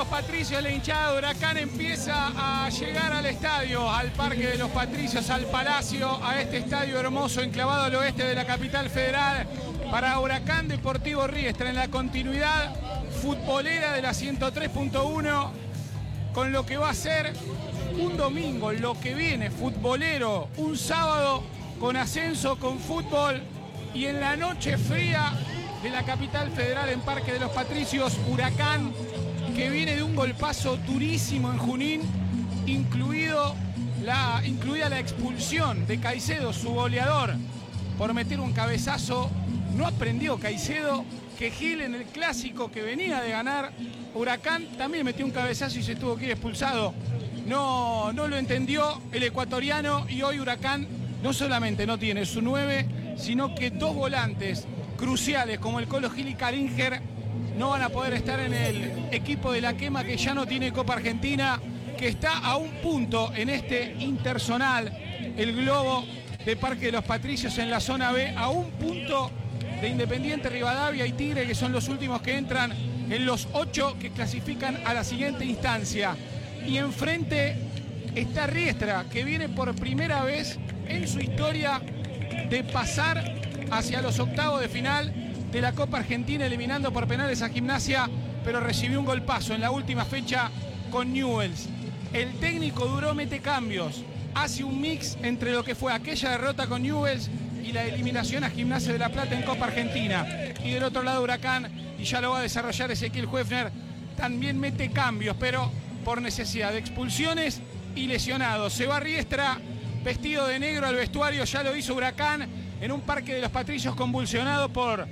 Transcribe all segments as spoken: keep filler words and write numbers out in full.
Patricios, la hinchada de Huracán empieza a llegar al estadio, al Parque de los Patricios, al Palacio, a este estadio hermoso enclavado al oeste de la capital federal, para Huracán Deportivo Riestra, en la continuidad futbolera de la ciento tres punto uno, con lo que va a ser un domingo, lo que viene, futbolero, un sábado con ascenso, con fútbol, y en la noche fría de la capital federal en Parque de los Patricios, Huracán, que viene de un golpazo durísimo en Junín, incluido la, incluida la expulsión de Caicedo, su goleador, por meter un cabezazo. No aprendió Caicedo, que Gil en el clásico que venía de ganar Huracán también metió un cabezazo y se tuvo que ir expulsado. No, no lo entendió el ecuatoriano, y hoy Huracán no solamente no tiene su nueve, sino que dos volantes cruciales como el Colo Gil y Karinger no van a poder estar en el equipo de la quema, que ya no tiene Copa Argentina, que está a un punto en este interzonal, el globo de Parque de los Patricios en la zona B, a un punto de Independiente, Rivadavia y Tigre, que son los últimos que entran en los ocho que clasifican a la siguiente instancia. Y enfrente está Riestra, que viene por primera vez en su historia de pasar hacia los octavos de final de la Copa Argentina, eliminando por penales a Gimnasia, pero recibió un golpazo en la última fecha con Newell's. El técnico Duró mete cambios, hace un mix entre lo que fue aquella derrota con Newell's y la eliminación a Gimnasia de La Plata en Copa Argentina. Y del otro lado Huracán, y ya lo va a desarrollar Ezequiel Huefner, también mete cambios, pero por necesidad de expulsiones y lesionados. Se va Riestra vestido de negro al vestuario, ya lo hizo Huracán en un Parque de los Patricios convulsionado por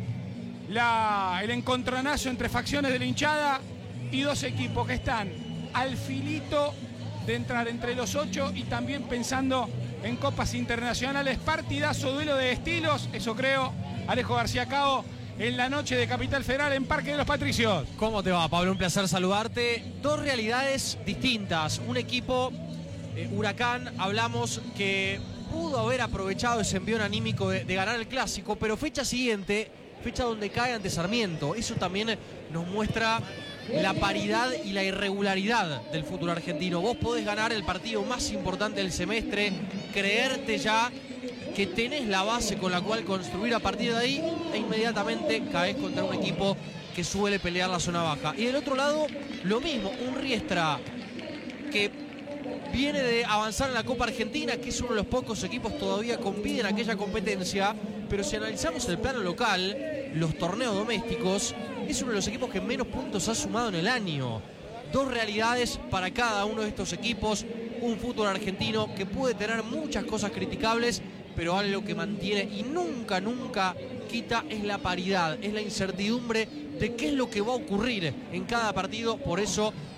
La, el encontronazo entre facciones de la hinchada y dos equipos que están al filito de entrar entre los ocho y también pensando en copas internacionales. Partidazo, duelo de estilos, eso creo. Alejo García Cao, en la noche de Capital Federal en Parque de los Patricios. ¿Cómo te va, Pablo? Un placer saludarte. Dos realidades distintas. Un equipo, eh, Huracán, hablamos que pudo haber aprovechado ese envión anímico de, de ganar el clásico, pero fecha siguiente, fecha donde cae ante Sarmiento. Eso también nos muestra la paridad y la irregularidad del fútbol argentino. Vos podés ganar el partido más importante del semestre, creerte ya que tenés la base con la cual construir a partir de ahí, e inmediatamente caés contra un equipo que suele pelear la zona baja. Y del otro lado, lo mismo, un Riestra que viene de avanzar en la Copa Argentina, que es uno de los pocos equipos todavía con vida en aquella competencia, pero si analizamos el plano local, los torneos domésticos, es uno de los equipos que menos puntos ha sumado en el año. Dos realidades para cada uno de estos equipos, un fútbol argentino que puede tener muchas cosas criticables, pero algo que mantiene y nunca, nunca quita es la paridad, es la incertidumbre de qué es lo que va a ocurrir en cada partido. Por eso